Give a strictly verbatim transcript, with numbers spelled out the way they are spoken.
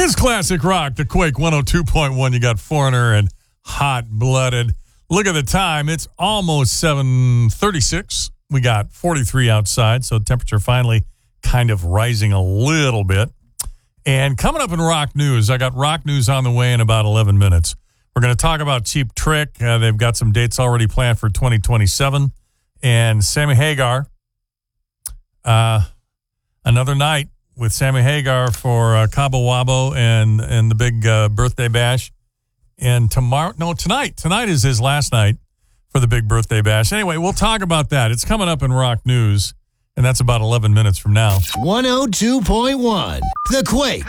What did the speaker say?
is Classic Rock, the Quake one oh two point one. You got Foreigner and Hot Blooded. Look at the time. It's almost seven thirty-six. We got forty-three outside, so temperature finally kind of rising a little bit. And coming up in rock news, I got rock news on the way in about eleven minutes. We're going to talk about Cheap Trick. Uh, they've got some dates already planned for twenty twenty-seven. And Sammy Hagar, uh, another night with Sammy Hagar for uh, Cabo Wabo and, and the big uh, birthday bash. And tomorrow, no, tonight. Tonight is his last night for the big birthday bash. Anyway, we'll talk about that. It's coming up in rock news, and that's about eleven minutes from now. one oh two point one, The Quake.